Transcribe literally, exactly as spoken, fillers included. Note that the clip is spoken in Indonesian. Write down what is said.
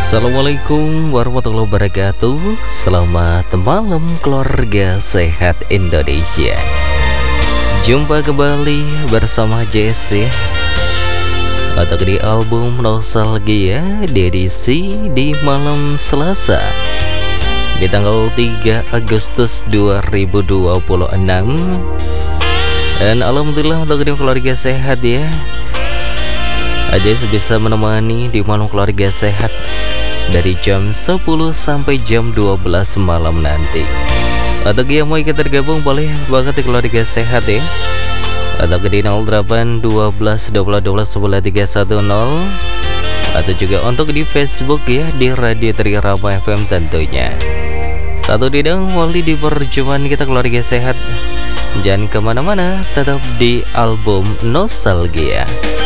Assalamualaikum warahmatullahi wabarakatuh. Selamat malam keluarga sehat Indonesia. Jumpa kembali bersama Jesse atau di album Nostalgia di edisi di malam Selasa di tanggal tiga Agustus dua ribu dua puluh enam. Dan alhamdulillah untuk keluarga sehat ya, aja bisa menemani di malam keluarga sehat dari jam sepuluh sampai jam dua belas malam nanti. Atau yang mau ikut tergabung boleh banget di keluarga sehat ya, atau di nol delapan dua belas dua belas dua belas sebelas tiga satu nol, atau juga untuk di Facebook ya di Radio Trirama F M tentunya. Satu didang wali di perjumpaan kita keluarga sehat. Jangan kemana-mana, tetap di album Nostalgia.